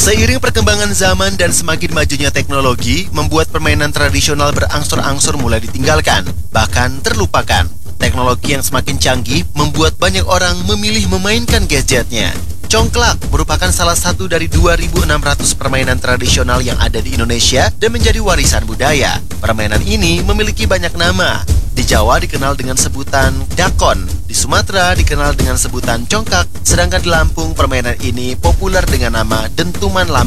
Seiring perkembangan zaman dan semakin majunya teknologi, membuat permainan tradisional berangsur-angsur mulai ditinggalkan, bahkan terlupakan. Teknologi yang semakin canggih membuat banyak orang memilih memainkan gadgetnya. Congklak merupakan salah satu dari 2.600 permainan tradisional yang ada di Indonesia dan menjadi warisan budaya. Permainan ini memiliki banyak nama. Di Jawa dikenal dengan sebutan dakon, di Sumatera dikenal dengan sebutan congkak, sedangkan di Lampung permainan ini populer dengan nama dentuman lambe.